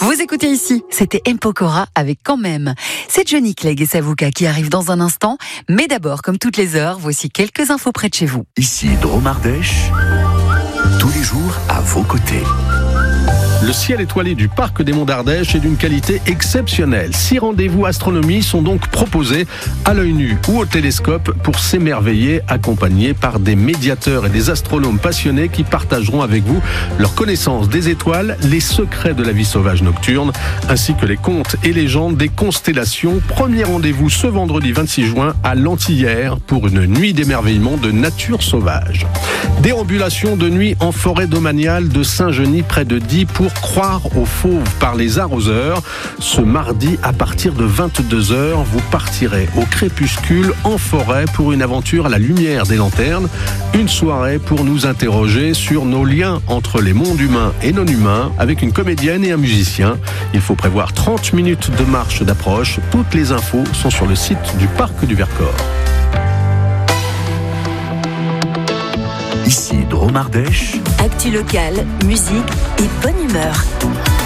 Vous écoutez ici, c'était M. Pokora avec Quand même. C'est Johnny Clegg et Savuka qui arrivent dans un instant. Mais d'abord, comme toutes les heures, voici quelques infos près de chez vous. Ici Drôme Ardèche, tous les jours à vos côtés. Le ciel étoilé du parc des Monts d'Ardèche est d'une qualité exceptionnelle. 6 rendez-vous astronomie sont donc proposés à l'œil nu ou au télescope pour s'émerveiller, accompagnés par des médiateurs et des astronomes passionnés qui partageront avec vous leur connaissance des étoiles, les secrets de la vie sauvage nocturne, ainsi que les contes et légendes des constellations. Premier rendez-vous ce vendredi 26 juin à l'Antillère pour une nuit d'émerveillement de nature sauvage. Déambulation de nuit en forêt domaniale de Saint-Genis près de Die pour croire aux fauves par les arroseurs. Ce mardi à partir de 22h, vous partirez au crépuscule en forêt pour une aventure à la lumière des lanternes. Une soirée pour nous interroger sur nos liens entre les mondes humains et non humains avec une comédienne et un musicien. Il faut prévoir 30 minutes de marche d'approche. Toutes les infos sont sur le site du Parc du Vercors. Ici Drôme Ardèche. Actu locale, musique et bonne humeur.